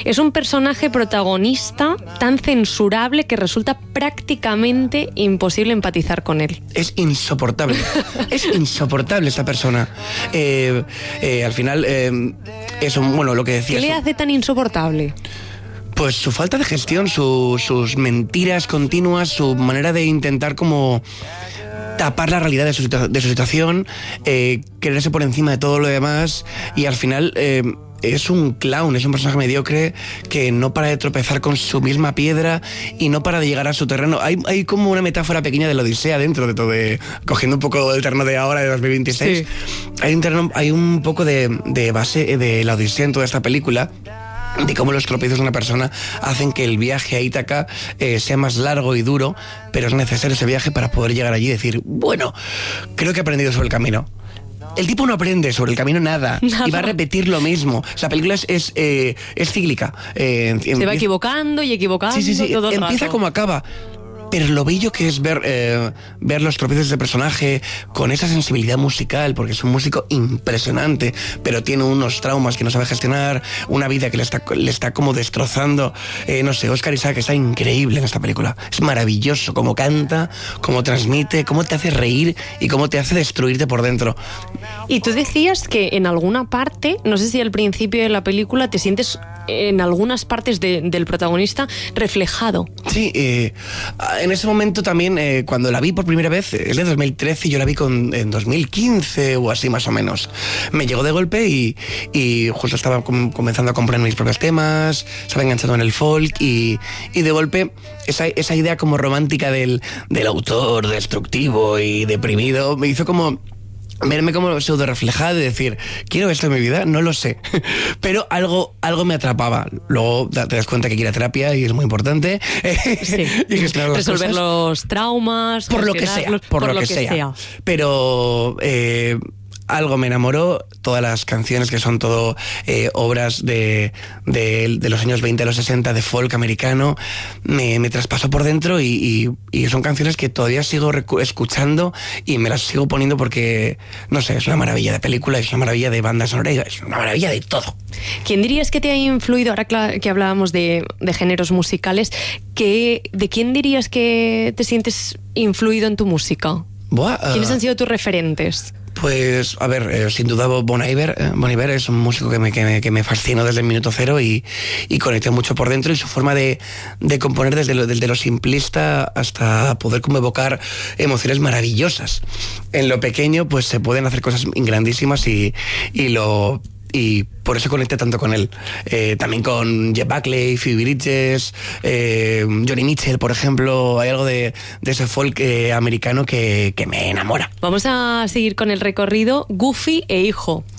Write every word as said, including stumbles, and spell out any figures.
Es un personaje protagonista tan censurable que resulta prácticamente imposible empatizar con él. Es insoportable. Es insoportable esta persona. Eh, eh, al final, eh, eso, bueno, lo que decía... ¿Qué le hace tan insoportable? Pues su falta de gestión, su, sus mentiras continuas, su manera de intentar como tapar la realidad de su, de su situación, eh, quererse por encima de todo lo demás y al final... Eh, es un clown, es un personaje mediocre que no para de tropezar con su misma piedra y no para de llegar a su terreno. Hay, hay como una metáfora pequeña de la Odisea dentro de todo, de, cogiendo un poco el terreno de ahora, de dos mil veintiséis. Sí. Hay, un terreno, hay un poco de, de base de la Odisea en toda esta película, de cómo los tropiezos de una persona hacen que el viaje a Ítaca eh, sea más largo y duro, pero es necesario ese viaje para poder llegar allí y decir, bueno, creo que he aprendido sobre el camino. El tipo no aprende sobre el camino nada, nada. Y va a repetir lo mismo. O sea, la película es, es, eh, es cíclica. Eh, Se empieza... va equivocando y equivocando. Sí, sí, sí. Todo el empieza rato. Como acaba. Pero lo bello que es ver, eh, ver los tropiezos de personaje con esa sensibilidad musical, porque es un músico impresionante, pero tiene unos traumas que no sabe gestionar, una vida que le está, le está como destrozando. Eh, no sé, Oscar Isaac está increíble en esta película. Es maravilloso cómo canta, cómo transmite, cómo te hace reír y cómo te hace destruirte por dentro. Y tú decías que en alguna parte, no sé si al principio de la película, te sientes en algunas partes de, del protagonista reflejado. Sí, eh, en ese momento también, eh, cuando la vi por primera vez, es de dos mil trece y yo la vi con, en dos mil quince o así más o menos. Me llegó de golpe y, y justo estaba com- comenzando a comprar mis propios temas, estaba enganchado en el folk y, y de golpe esa, esa idea como romántica del, del autor destructivo y deprimido me hizo como... verme como pseudo reflejado y decir, ¿quiero esto en mi vida? No lo sé. Pero algo, algo me atrapaba. Luego te das cuenta que quiere terapia y es muy importante. Sí. Y gestionar las resolver cosas. Los traumas. Por lo que sea. Por, por lo, lo que, que sea. sea. Pero... Eh, algo me enamoró, todas las canciones que son todo eh, obras de, de, de los años veinte a los sesenta de folk americano, me, me traspasó por dentro y, y, y son canciones que todavía sigo recu- escuchando y me las sigo poniendo porque, no sé, es una maravilla de película, es una maravilla de banda sonora, es una maravilla de todo. ¿Quién dirías que te ha influido, ahora que hablábamos de, de géneros musicales, que, de quién dirías que te sientes influido en tu música? Buah, uh... ¿Quiénes han sido tus referentes? Pues, a ver, eh, sin duda Bon Iver. Eh, Bon Iver es un músico que me, que me, que me fascinó desde el minuto cero y, y conecté mucho por dentro y su forma de, de componer desde lo, desde lo simplista hasta poder como evocar emociones maravillosas. En lo pequeño, pues se pueden hacer cosas grandísimas y, y lo... y por eso conecté tanto con él. Eh, también con Jeff Buckley, Phoebe Bridgers, eh, Johnny Mitchell, por ejemplo. Hay algo de, de ese folk eh, americano que, que me enamora. Vamos a seguir con el recorrido. Goofy e hijo.